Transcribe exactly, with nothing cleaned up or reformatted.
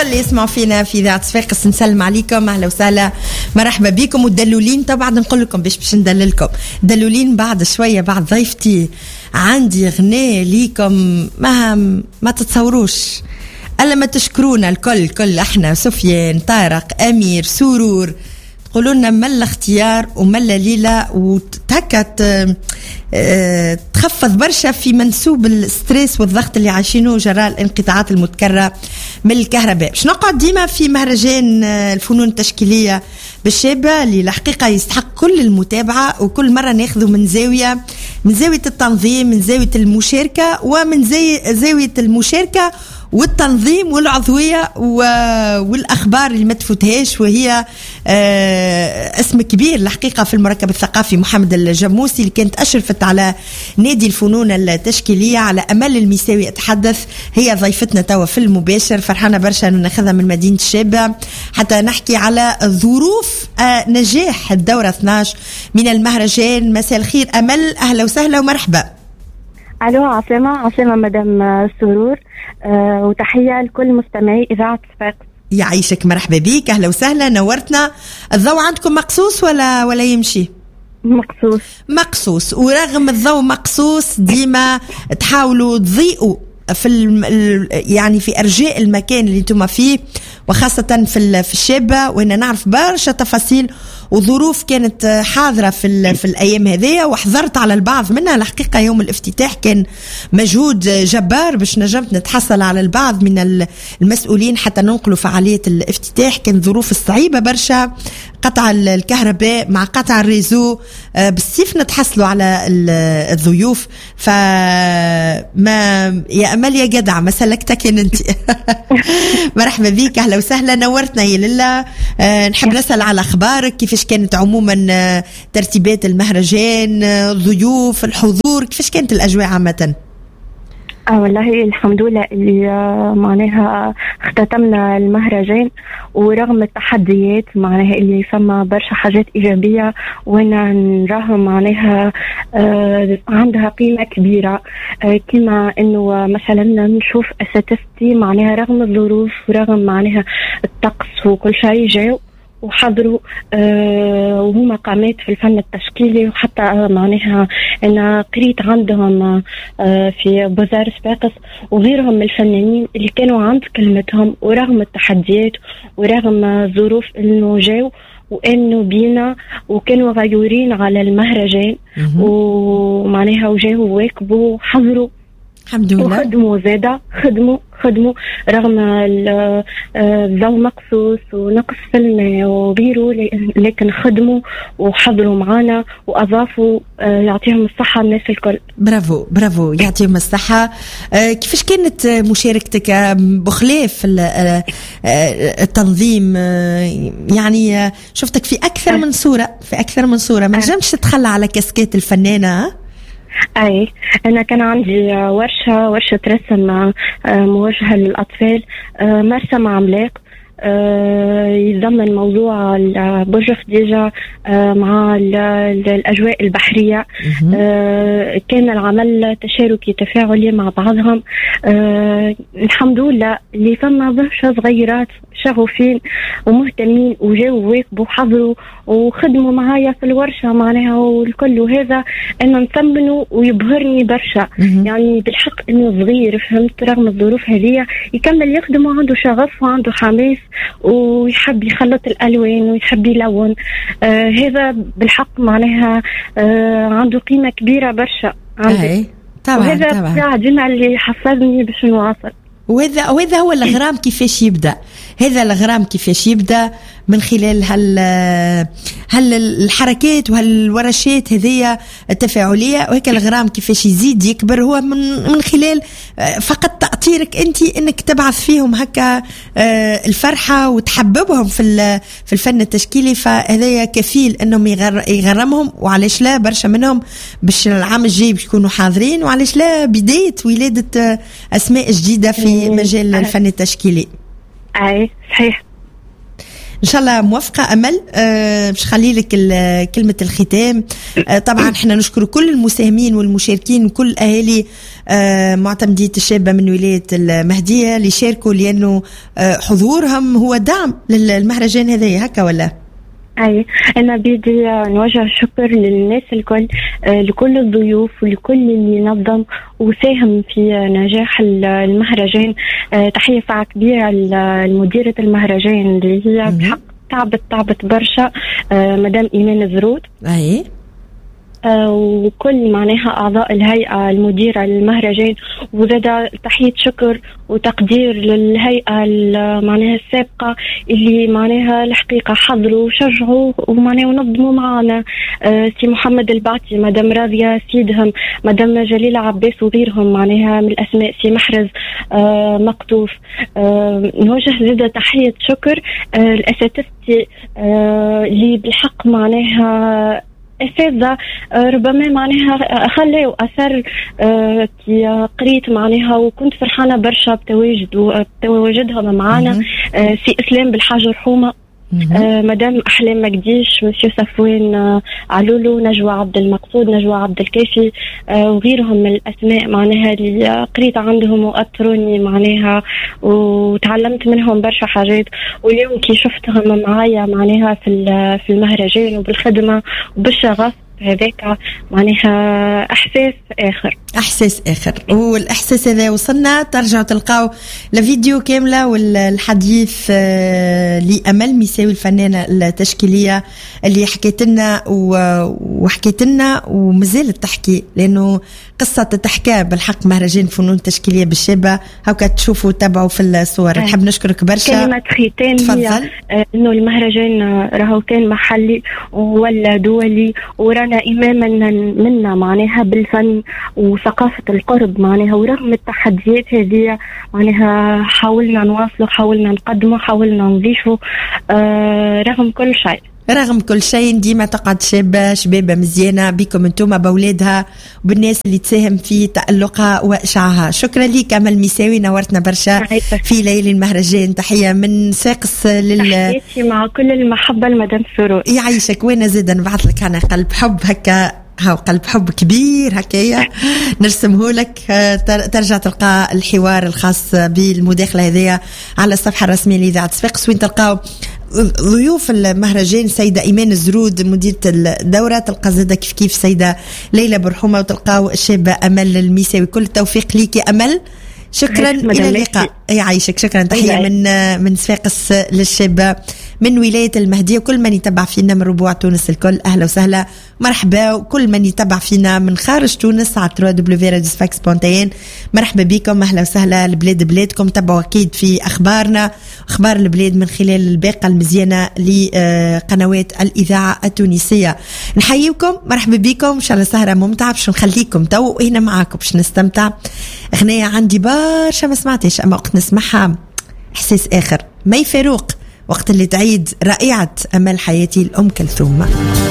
اللي يسمعوا فينا في إذاعة صفاقس نسلم عليكم، أهلا وسهلا، مرحبا بكم. والدلولين طبعا نقول لكم باش باش ندللكم دلولين بعد شوية بعد ضيفتي. عندي غناء ليكم ما ما تتصوروش ألا ما تشكرونا الكل كل احنا سفيان طارق أمير سرور، تقولوا لنا ملا اختيار وملا ليلة وتهكت اه تخفض برشا في منسوب الستريس والضغط اللي عايشينه جراء الانقطاعات المتكررة من الكهرباء. باش نقعد ديما في مهرجان الفنون التشكيلية بالشابة اللي الحقيقة يستحق كل المتابعة، وكل مرة ناخذه من زاوية من زاوية التنظيم، من زاوية المشاركة، ومن زي زاوية المشاركة والتنظيم والعضوية والأخبار اللي ما تفوتهاش. وهي اسم كبير الحقيقة في المركب الثقافي محمد الجموسي اللي كانت أشرفت على نادي الفنون التشكيلية. على أمل المساوي أتحدث، هي ضيفتنا توا في المباشر. فرحانة برشا أن ناخذها من مدينة الشابة حتى نحكي على ظروف نجاح الدورة اثنا عشر من المهرجان. مساء الخير أمل، أهلا وسهلا ومرحبا. ألو عاصمة عاصمة مدام سرور، أه وتحية لكل مستمعي إذاعة صفاقس. يعيشك، مرحبا بيك، أهلا وسهلا، نورتنا. الضوء عندكم مقصوص ولا ولا يمشي؟ مقصوص مقصوص، ورغم الضوء مقصوص ديما تحاولوا تضيئوا في الم... يعني في أرجاء المكان اللي انتم فيه، وخاصة في في الشابة. وأنا نعرف برشا تفاصيل وظروف كانت حاضرة في ال... في الأيام هذه، وحضرت على البعض منها. الحقيقة يوم الافتتاح كان مجهود جبار باش نجمت نتحصل على البعض من المسؤولين حتى ننقلوا فعالية الافتتاح. كان ظروف صعيبة برشا، قطع الكهرباء مع قطع الريزو، بالسيف نتحصلوا على الضيوف. فما يا أمل يا جدع ما سلكتك انت. مرحبا بيك، أهلا وسهلا، نورتنا يا لله. أه نحب نسأل على أخبارك، كيفاش كانت عموما ترتيبات المهرجان، ضيوف، الحضور، كيفاش كانت الأجواء عامة؟ اه والله الحمد لله اللي معناها اختتمنا المهرجان، ورغم التحديات معناها اللي فما برشا حاجات إيجابية وانا نراها معناها آه عندها قيمة كبيرة. آه كما انه مثلا نشوف اساتذتي معناها رغم الظروف ورغم معناها الطقس وكل شيء جاو وحضروا آه وهما قامات في الفن التشكيلي. وحتى آه معناها أنا قريت عندهم آه في بازار صفاقس وغيرهم من الفنانين اللي كانوا عند كلمتهم ورغم التحديات ورغم آه ظروف إنه جاو وإنه بينا وكانوا غيورين على المهرجان ومعناها وجاوا واكبوا حضروا الحمد لله وخدموا زادة خدموا خدموا رغم الضوء مقصوص ونقص فيلم وغيره، لكن خدموا وحضروا معنا وأضافوا. يعطيهم الصحة الناس الكل. برافو برافو، يعطيهم الصحة. كيفاش كانت مشاركتك بخلاف التنظيم؟ يعني شفتك في أكثر من صورة في أكثر من صورة ما نجمش تتخلى على كاسكيت الفنانة. أي أنا كان عندي ورشة ورشة رسم موجهة للأطفال، مرسم عملاق يتضمن موضوع برج خديجة مع الأجواء البحرية. كان العمل تشاركي تفاعلي مع بعضهم. الحمد لله اللي فما برشا صغيرات شغوفين ومهتمين وجاوا واكبوا حضروا وخدموا معايا في الورشة معناها والكل. وهذا أنا نثمنه ويبهرني برشا. يعني بالحق إنه صغير فهمت رغم الظروف هذه يكمل يخدم وعنده شغف وعنده حماس ويحب يخلط الألوان ويحب يلون. آه هذا بالحق معناها آه عنده قيمة كبيرة برشا عندي. طبعا وهذا طبعا جمع اللي حفزني باش نواصل. وهذا وهذا هو الغرام كيفاش يبدأ. هذا الغرام كيفاش يبدأ من خلال هال هال الحركات وهالورشات هذية التفاعلية. وهيك الغرام كيفاش يزيد يكبر هو من من خلال فقط تأطيرك أنت إنك تبعث فيهم هكا الفرحة وتحببهم في في الفن التشكيلي. فهذا كفيل إنهم يغرمهم. وعليش لا برشا منهم باش العام الجاي يكونوا حاضرين، وعليش لا بداية ولادة أسماء جديدة في مجال الفن التشكيلي. أي صحيح. ان شاء الله موفقه امل. أه باش خلي لك كلمه الختام. أه طبعا احنا نشكر كل المساهمين والمشاركين وكل اهالي أه معتمديه الشابه من ولايه المهديه اللي شاركوا، لانه أه حضورهم هو دعم للمهرجان هذا، هكا ولا؟ أي أنا بدي نوجه الشكر للناس الكل، لكل الضيوف ولكل اللي نظم وساهم في نجاح المهرجان. تحية فعلا كبيرة لمديرة المهرجان اللي هي بحق تعبت تعبت برشا، مدام إيمان الزرود. أي آه وكل معناها أعضاء الهيئة المديرة للمهرجان، وزاد تحية شكر وتقدير للهيئة معناها السابقة اللي معناها الحقيقة حضروا وشجعوا ومعناها ونظموا معنا. آه سي محمد البعتي، مدام راضية سيدهم، مدام جليلة عباس وغيرهم معناها من الأسماء، سي محرز آه مقطوف. آه نوجه زاد تحية شكر آه الأساتذتي آه اللي بالحق معناها أساتذة ربما معناها خلوا أثر آه كي قريت معناها، وكنت فرحانة برشا بتواجد بتواجدهم معنا. آه سي إسلام بالحاج رحومة، آه مدام أحلام مقديش، مسيو صفوان آه علولو، نجوى عبد المقصود، نجوى عبد الكافي، آه وغيرهم من الأسماء معناها اللي قريت عندهم وأثروني معناها وتعلمت منهم برشا حاجات. واليوم كي شفتهم معايا معناها في في المهرجان وبالخدمة وبالشغف هذاك معناها احساس اخر احساس اخر والاحساس هذا وصلنا. ترجعوا تلقاو الفيديو كامله والحديث لامل ميساوي الفنانه التشكيليه اللي حكيت لنا وحكيت لنا ومازالت تحكي، لانه قصه تتحكى بالحق مهرجان فنون تشكيليه بالشابه هاكا تشوفوا تابعوا في الصور. نحب نشكرك برشا. كلمه ختام هي انه المهرجان راهو كان محلي ولا دولي، ورانا إماما منا معناها بالفن وثقافة القرب معناها، ورغم التحديات هذه معناها حاولنا نواصله، حاولنا نقدمه، حاولنا نضيفه آه رغم كل شيء. رغم كل شيء ديما تقعد شابة شبابة مزيانة بكم انتم بأولادها وبالناس اللي تساهم في تألقها وإشعاعها. شكرا لك أمل ميساوي، نورتنا برشا في ليالي المهرجان. تحية من ساقس لل تحياتي مع كل المحبة المدام سرور. يعيشك. وين زيدا نبعث لك أنا قلب حب هكا، هاو قلب حب كبير هكايا نرسمه لك. ترجع تلقى الحوار الخاص بالمداخلة هذه على الصفحة الرسمية لإذاعة صفاقس، وين تلقاو ضيوف المهرجان سيدة إيمان الزرود مديرة الدورة، تلقى زادة كيف كيف سيدة ليلى برحومة، وتلقاو الشابة أمل الميساوي. كل التوفيق ليكي أمل. شكرا إلى اللقاء. يعيشك. شكرا. تحية من من صفاقس للشابة من ولاية المهدية وكل من يتبع فينا من ربوع تونس الكل. أهلا وسهلا مرحبا. وكل من يتبع فينا من خارج تونس على دبليو دبليو دبليو دوت صفاقس دوت إن مرحبا بكم. أهلا وسهلا. البلاد بلادكم. تبعوا أكيد في أخبارنا، أخبار البلاد من خلال الباقة المزيانة لقنوات الإذاعة التونسية. نحييكم. مرحبا بكم. إن شاء الله سهرة ممتعة. باش نخليكم تو هنا معاكم باش نستمتع. أغنية عندي برشا ما سمعتش أما وقت نسمعها إحساس آخر. مي فاروق وقت اللي تعيد رائعة أمل حياتي الأم كلثوم.